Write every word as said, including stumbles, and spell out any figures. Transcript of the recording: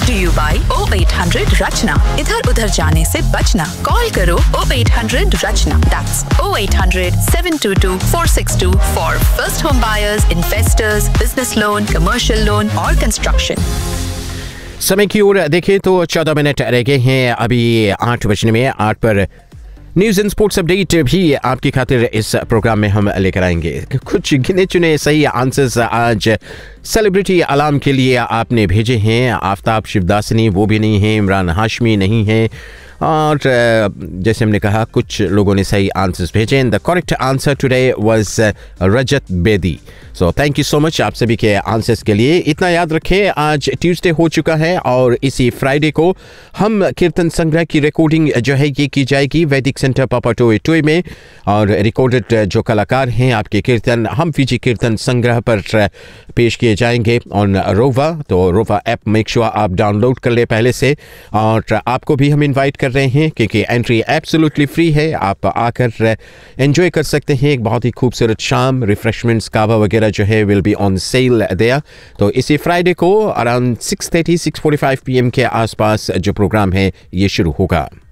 To you bye O eight hundred रचना। इधर उधर जाने से बचना। कॉल करो ओ eight hundred Rachna. That's O eight hundred seven to to four six to for first home buyers, investors, business loan, commercial loan और construction. समय की ओर देखें तो चौदह मिनट रह गए हैं अभी आठ बजने में। आठ पर न्यूज एंड स्पोर्ट्स अपडेट भी आपकी खातिर इस प्रोग्राम में हम लेकर आएंगे। कुछ गिने चुने सही आंसर्स आज सेलिब्रिटी अलार्म के लिए आपने भेजे हैं। आफ्ताब शिवदासनी वो भी नहीं है, इमरान हाशमी नहीं है, और जैसे हमने कहा कुछ लोगों ने सही आंसर्स भेजे। And the correct answer today was Rajat Bedi. So thank you so much आप सभी के आंसर्स के लिए। इतना याद रखें आज ट्यूसडे हो चुका है और इसी फ्राइडे को हम कीर्तन संग्रह की रिकॉर्डिंग जो है ये की जाएगी वैदिक सेंटर पापा टोए टोए में। और रिकॉर्डेड जो कलाकार हैं आपके कीर्तन हम फीजी कीर्तन संग्रह पर पेश किए जाएंगे ऑन रोवा। तो रोवा ऐप मेक श्योर आप डाउनलोड कर ले पहले से। और आपको भी हम इन्वाइट कर रहे हैं क्योंकि एंट्री एब्सोल्युटली फ्री है। आप आकर एंजॉय कर सकते हैं एक बहुत ही खूबसूरत शाम। रिफ्रेशमेंट्स कावा वगैरह जो है will be on sell their. तो इसी फ्राइडे को around six thirty six forty five P M के आसपास जो प्रोग्राम है ये शुरू होगा।